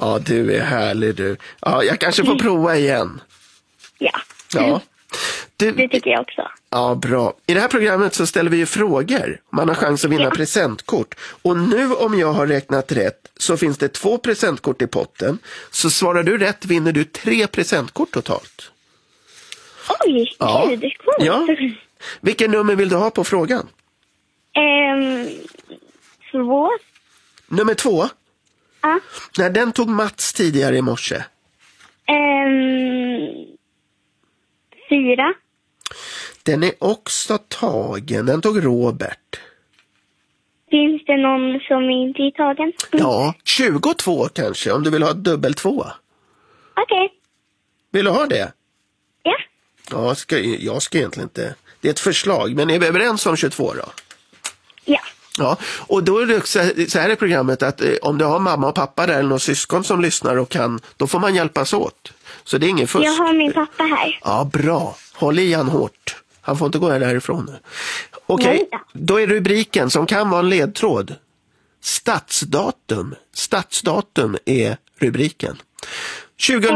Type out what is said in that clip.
Ja, du är härlig du. Ja, jag kanske får prova igen. Ja. Det tycker jag också. Ja, bra. I det här programmet så ställer vi ju frågor. Man har chans att vinna presentkort. Och nu om jag har räknat rätt så finns det 2 presentkort i potten. Så svarar du rätt vinner du 3 presentkort totalt. Oj, gud, coolt. Ja. Vilken nummer vill du ha på frågan? 2. Nummer 2? Ja. Nej, den tog Mats tidigare i morse. 4. Den är också tagen. Den tog Robert. Finns det någon som inte är tagen? Ja, 22 kanske, om du vill ha dubbel 2. Okej. Vill du ha det? Ja. Ja, jag ska egentligen inte. Det är ett förslag, men är vi överens om 22 då? Ja. Ja, och då är det så här i programmet att om du har mamma och pappa där eller någon syskon som lyssnar och kan, då får man hjälpas åt. Så det är ingen fusk. Jag har min pappa här. Ja, bra. Håll i han hårt. Han får inte gå därifrån nu. Okej, då är rubriken som kan vara en ledtråd. Stadsdatum. Stadsdatum är rubriken. 20